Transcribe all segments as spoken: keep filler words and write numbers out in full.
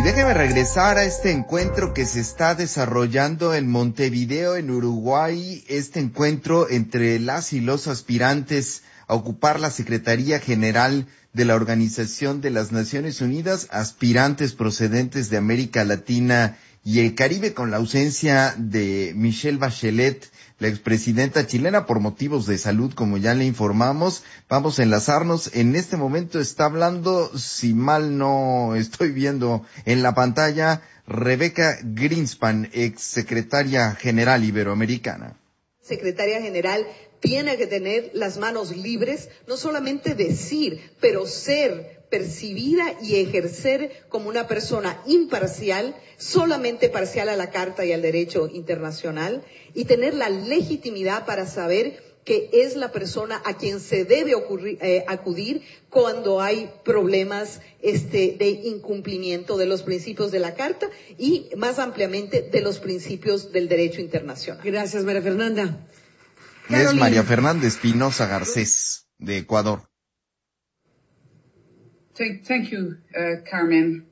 Y déjeme regresar a este encuentro que se está desarrollando en Montevideo, en Uruguay, este encuentro entre las y los aspirantes a ocupar la Secretaría General de la Organización de las Naciones Unidas, aspirantes procedentes de América Latina y el Caribe, con la ausencia de Michelle Bachelet, la expresidenta chilena, por motivos de salud, como ya le informamos. Vamos a enlazarnos. En este momento está hablando, si mal no estoy viendo en la pantalla, Rebeca Greenspan, exsecretaria general iberoamericana. Secretaria general tiene que tener las manos libres, no solamente decir, pero ser percibida y ejercer como una persona imparcial, solamente parcial a la Carta y al derecho internacional, y tener la legitimidad para saber que es la persona a quien se debe ocurrir, eh, acudir cuando hay problemas este, de incumplimiento de los principios de la Carta y, más ampliamente, de los principios del derecho internacional. Gracias, María Fernanda. Es María Fernanda Espinosa Garcés, de Ecuador. Thank, thank you, uh, Carmen.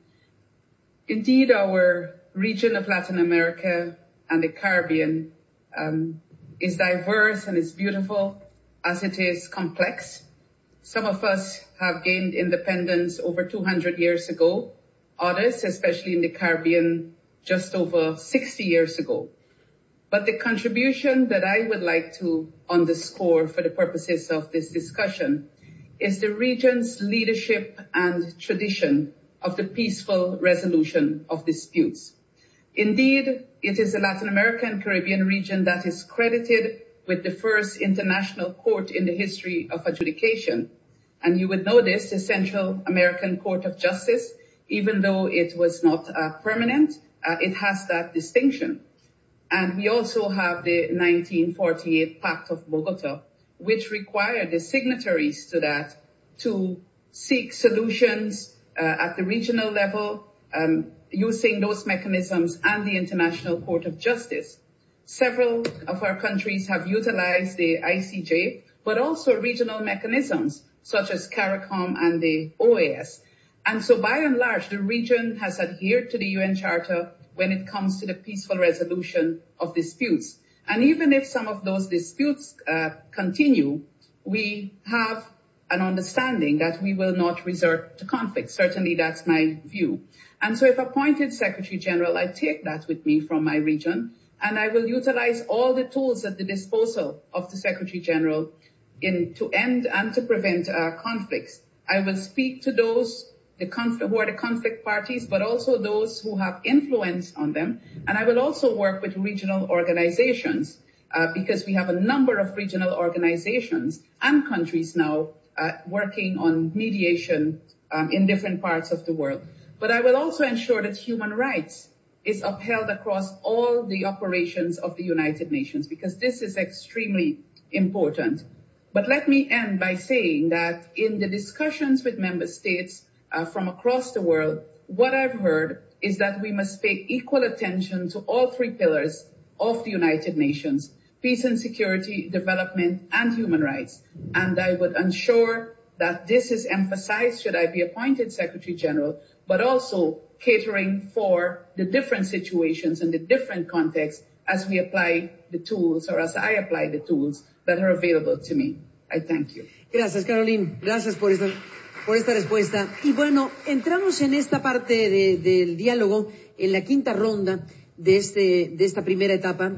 Indeed, our region of Latin America and the Caribbean um, is diverse and is beautiful as it is complex. Some of us have gained independence over two hundred years ago. Others, especially in the Caribbean, just over sixty years ago. But the contribution that I would like to underscore for the purposes of this discussion is the region's leadership and tradition of the peaceful resolution of disputes. Indeed, it is the Latin American Caribbean region that is credited with the first international court in the history of adjudication. And you would know this, the Central American Court of Justice, even though it was not uh, permanent, uh, it has that distinction. And we also have the nineteen forty-eight Pact of Bogota, which required the signatories to that to seek solutions uh, at the regional level, um, using those mechanisms and the International Court of Justice. Several of our countries have utilized the I C J, but also regional mechanisms such as CARICOM and the O A S. And so by and large, the region has adhered to the U N Charter when it comes to the peaceful resolution of disputes. And even if some of those disputes uh, continue, we have an understanding that we will not resort to conflict. Certainly that's my view. And so if appointed Secretary General, I take that with me from my region, and I will utilize all the tools at the disposal of the Secretary General in to end and to prevent uh, conflicts. I will speak to those the conf- who are the conflict parties, but also those who have influence on them. And I will also work with regional organizations, uh, because we have a number of regional organizations and countries now uh, working on mediation um, in different parts of the world. But I will also ensure that human rights is upheld across all the operations of the United Nations, because this is extremely important. But let me end by saying that in the discussions with member states Uh, from across the world, what I've heard is that we must pay equal attention to all three pillars of the United Nations: peace and security, development, and human rights. And I would ensure that this is emphasized should I be appointed Secretary General, but also catering for the different situations and the different contexts as we apply the tools, or as I apply the tools that are available to me. I thank you. Gracias, Caroline. Gracias por esta... por esta respuesta. Y bueno, entramos en esta parte de, del diálogo, en la quinta ronda de, este, de esta primera etapa,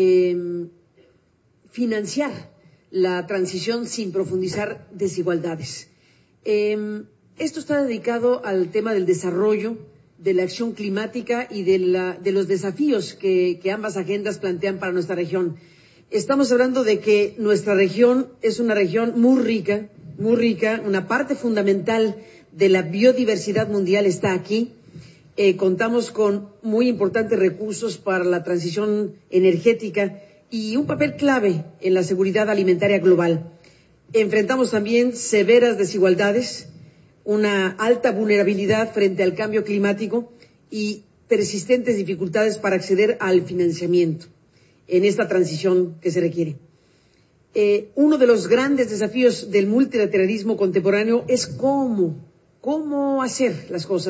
eh, financiar la transición sin profundizar desigualdades. Eh, esto está dedicado al tema del desarrollo, de la acción climática y de, la, de los desafíos que, que ambas agendas plantean para nuestra región. Estamos hablando de que nuestra región es una región muy rica, muy rica, una parte fundamental de la biodiversidad mundial está aquí. Eh, contamos con muy importantes recursos para la transición energética y un papel clave en la seguridad alimentaria global. Enfrentamos también severas desigualdades, una alta vulnerabilidad frente al cambio climático y persistentes dificultades para acceder al financiamiento en esta transición que se requiere. Eh, uno de los grandes desafíos del multilateralismo contemporáneo es cómo, cómo hacer las cosas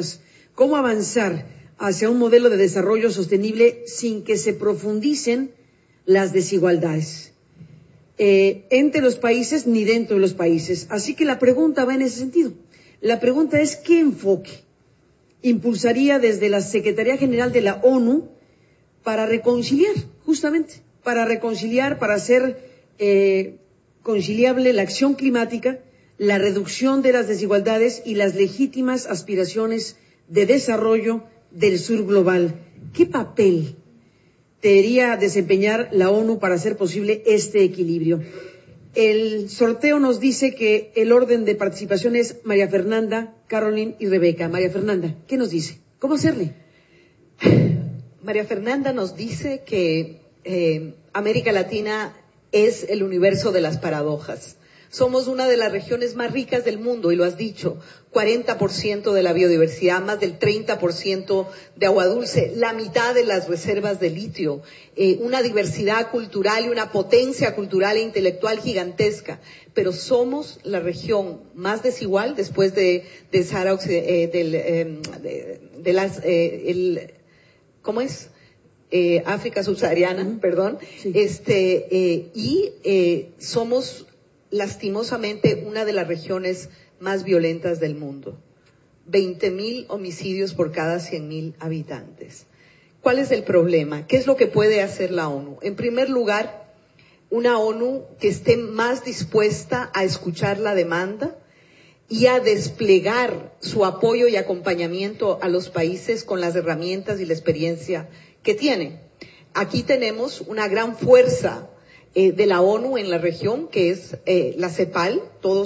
¿Cómo avanzar hacia un modelo de desarrollo sostenible sin que se profundicen las desigualdades eh, entre los países ni dentro de los países? Así que la pregunta va en ese sentido. La pregunta es, ¿qué enfoque impulsaría desde la Secretaría General de la ONU para reconciliar, justamente, para reconciliar, para hacer eh, conciliable la acción climática, la reducción de las desigualdades y las legítimas aspiraciones de desarrollo del sur global? ¿Qué papel debería desempeñar la ONU para hacer posible este equilibrio? El sorteo nos dice que el orden de participación es María Fernanda, Caroline y Rebeca. María Fernanda, ¿qué nos dice? ¿Cómo hacerle? María Fernanda nos dice que eh, América Latina es el universo de las paradojas. Somos una de las regiones más ricas del mundo, y lo has dicho, cuarenta por ciento de la biodiversidad, más del treinta por ciento de agua dulce, la mitad de las reservas de litio, eh, una diversidad cultural y una potencia cultural e intelectual gigantesca. Pero somos la región más desigual después de, de Sahara eh, del, eh, de, de las, eh, el, ¿cómo es? Eh, África subsahariana, uh-huh. perdón, sí. este, eh, y eh, somos lastimosamente una de las regiones más violentas del mundo. veinte mil homicidios por cada cien mil habitantes. ¿Cuál es el problema? ¿Qué es lo que puede hacer la ONU? En primer lugar, una ONU que esté más dispuesta a escuchar la demanda y a desplegar su apoyo y acompañamiento a los países con las herramientas y la experiencia que tienen. Aquí tenemos una gran fuerza eh, de la ONU en la región, que es eh, la CEPAL. Todos